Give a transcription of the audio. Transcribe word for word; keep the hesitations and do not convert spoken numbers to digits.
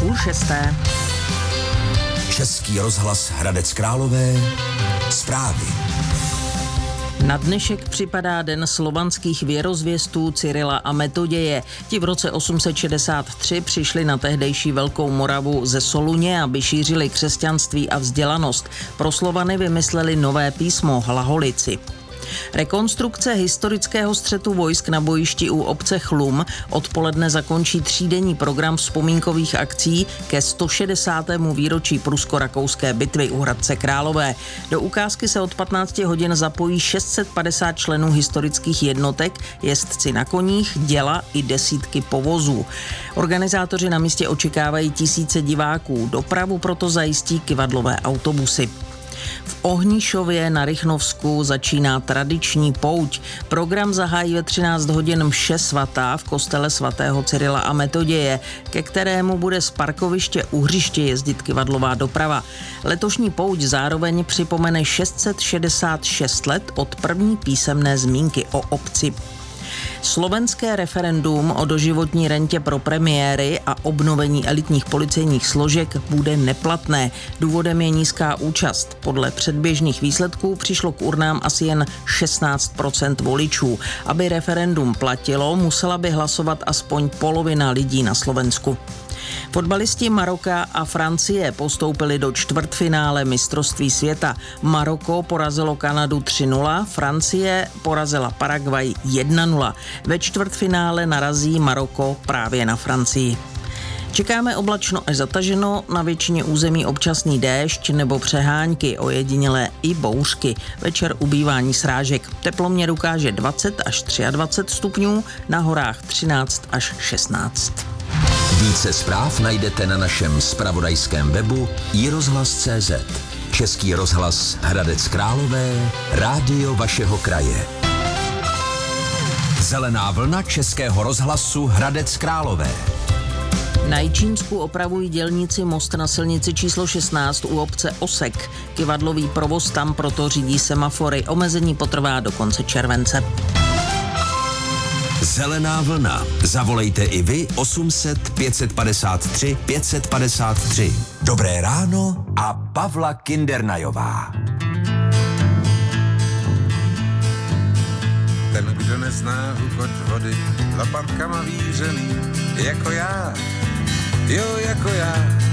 půl šesté. Český rozhlas Hradec Králové. Zprávy. Na dnešek připadá den slovanských věrozvěstů Cyrila a Metoděje. Ti v roce osm set šedesát tři přišli na tehdejší Velkou Moravu ze Soluně, aby šířili křesťanství a vzdělanost. Pro Slovany vymysleli nové písmo hlaholici. Rekonstrukce historického střetu vojsk na bojišti u obce Chlum odpoledne zakončí třídenní program vzpomínkových akcí ke sto šedesátému výročí prusko-rakouské bitvy u Hradce Králové. Do ukázky se od patnácti hodin zapojí šest set padesát členů historických jednotek, jezdci na koních, děla i desítky povozů. Organizátoři na místě očekávají tisíce diváků, dopravu proto zajistí kyvadlové autobusy. V Ohnišově na Rychnovsku začíná tradiční pouť. Program zahájí ve třináct hodin mše svatá v kostele svatého Cyrila a Metoděje, ke kterému bude z parkoviště u hřiště jezdit kyvadlová doprava. Letošní pouť zároveň připomene šest set šedesát šest let od první písemné zmínky o obci. Slovenské referendum o doživotní rentě pro premiéry a obnovení elitních policejních složek bude neplatné. Důvodem je nízká účast. Podle předběžných výsledků přišlo k urnám asi jen šestnáct procent voličů. Aby referendum platilo, musela by hlasovat aspoň polovina lidí na Slovensku. Fotbalisti Maroka a Francie postoupili do čtvrtfinále mistrovství světa. Maroko porazilo Kanadu tři nula, Francie porazila Paraguay jedna nula. Ve čtvrtfinále narazí Maroko právě na Francii. Čekáme oblačno až zataženo, na většině území občasný déšť nebo přehánky, ojedinělé i bouřky. Večer ubývání srážek. Teploměr ukáže dvacet až dvacet tři stupňů, na horách třináct až šestnáct. Více zpráv najdete na našem zpravodajském webu i rozhlas tečka cé zet. Český rozhlas Hradec Králové, rádio vašeho kraje. Zelená vlna Českého rozhlasu Hradec Králové. Na Jičínsku opravují dělníci most na silnici číslo šestnáct u obce Osek. Kyvadlový provoz tam proto řídí semafory. Omezení potrvá do konce července. Zelená vlna. Zavolejte i vy osm set pět set padesát tři pět set padesát tři. Dobré ráno a Pavla Kindernajová. Ten, kdo nezná hukot vody, lopatkama vířený, jako já, jo, jako já.